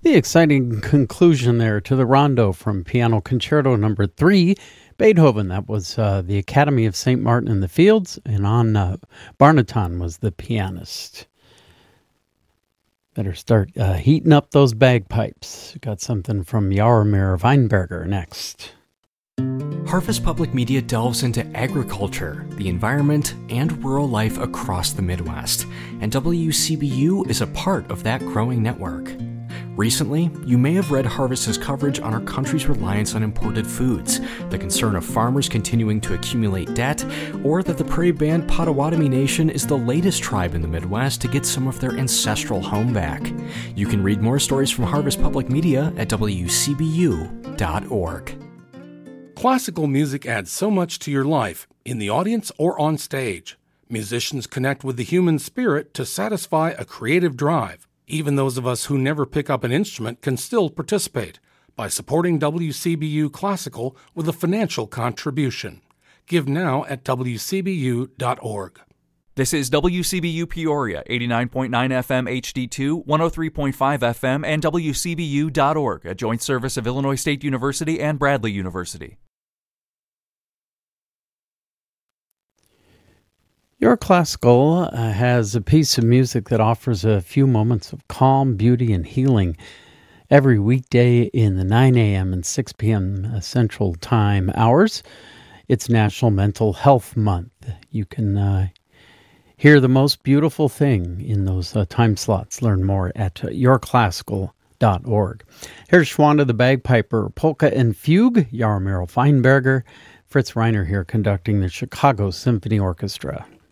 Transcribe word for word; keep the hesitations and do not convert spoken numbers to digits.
The exciting conclusion there to the rondo from Piano Concerto number three, Beethoven. That was uh, the Academy of Saint Martin in the Fields, and on uh, Barnaton was the pianist. Better start uh, heating up those bagpipes. Got something from Jaromir Weinberger next. Harvest Public Media delves into agriculture, the environment, and rural life across the Midwest, and W C B U is a part of that growing network. Recently, you may have read Harvest's coverage on our country's reliance on imported foods, the concern of farmers continuing to accumulate debt, or that the Prairie Band Potawatomi Nation is the latest tribe in the Midwest to get some of their ancestral home back. You can read more stories from Harvest Public Media at W C B U dot org. Classical music adds so much to your life, in the audience or on stage. Musicians connect with the human spirit to satisfy a creative drive. Even those of us who never pick up an instrument can still participate by supporting W C B U Classical with a financial contribution. Give now at W C B U dot org. This is W C B U Peoria, eighty-nine point nine F M H D two, one oh three point five F M, and W C B U dot org, a joint service of Illinois State University and Bradley University. Your Classical uh, has a piece of music that offers a few moments of calm, beauty, and healing every weekday in the nine a.m. and six p.m. Central Time hours. It's National Mental Health Month. You can uh, hear the most beautiful thing in those uh, time slots. Learn more at uh, your classical dot org. Here's Schwanda the Bagpiper, Polka and Fugue, Jaromir Weinberger, Fritz Reiner here conducting the Chicago Symphony Orchestra.